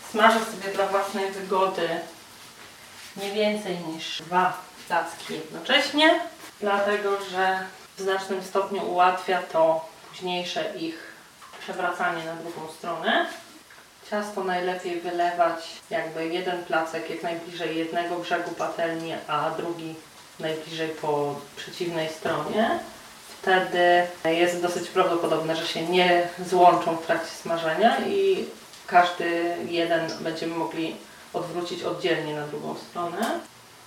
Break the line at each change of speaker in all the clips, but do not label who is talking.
Smażę sobie dla własnej wygody nie więcej niż 2 placki jednocześnie, dlatego że w znacznym stopniu ułatwia to późniejsze ich przewracanie na drugą stronę. Ciasto najlepiej wylewać jakby jeden placek jak najbliżej jednego brzegu patelni, a drugi najbliżej po przeciwnej stronie. Wtedy jest dosyć prawdopodobne, że się nie złączą w trakcie smażenia i każdy jeden będziemy mogli odwrócić oddzielnie na drugą stronę.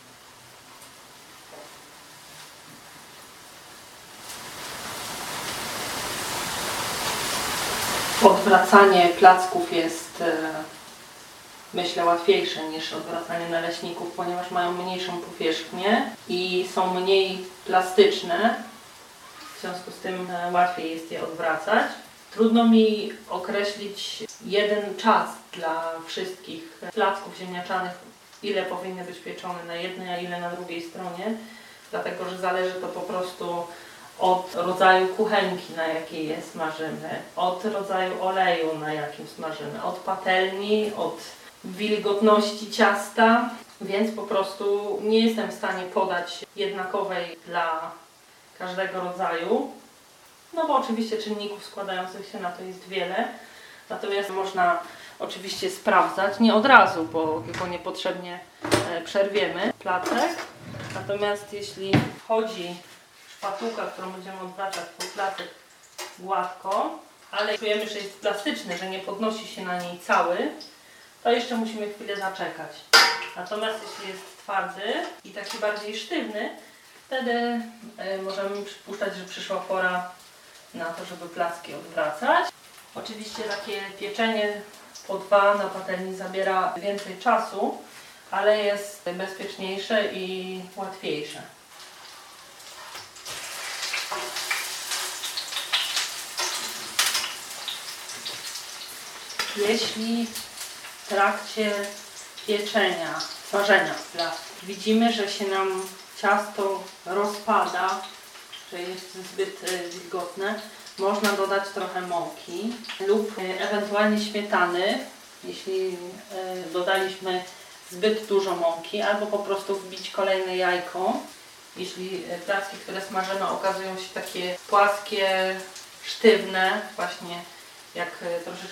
Odwracanie placków jest, myślę, łatwiejsze niż odwracanie naleśników, ponieważ mają mniejszą powierzchnię i są mniej plastyczne. W związku z tym łatwiej jest je odwracać. Trudno mi określić jeden czas dla wszystkich placków ziemniaczanych, ile powinny być pieczone na jednej, a ile na drugiej stronie, dlatego że zależy to po prostu od rodzaju kuchenki, na jakiej je smażymy, od rodzaju oleju, na jakim smażymy, od patelni, od wilgotności ciasta, więc po prostu nie jestem w stanie podać jednakowej dla każdego rodzaju, no bo oczywiście czynników składających się na to jest wiele, natomiast można oczywiście sprawdzać, nie od razu, bo tylko niepotrzebnie przerwiemy placek, natomiast jeśli wchodzi szpatułka, którą będziemy odwracać po placek gładko, ale czujemy, że jest plastyczny, że nie podnosi się na niej cały, to jeszcze musimy chwilę zaczekać. Natomiast jeśli jest twardy i taki bardziej sztywny, wtedy możemy przypuszczać, że przyszła pora na to, żeby placki odwracać. Oczywiście takie pieczenie po 2 na patelni zabiera więcej czasu, ale jest bezpieczniejsze i łatwiejsze. Jeśli w trakcie pieczenia, smażenia placków widzimy, że się nam ciasto rozpada, że jest zbyt wilgotne, można dodać trochę mąki lub ewentualnie śmietany, jeśli dodaliśmy zbyt dużo mąki, albo po prostu wbić kolejne jajko. Jeśli placki, które smażymy, okazują się takie płaskie, sztywne, właśnie jak troszeczkę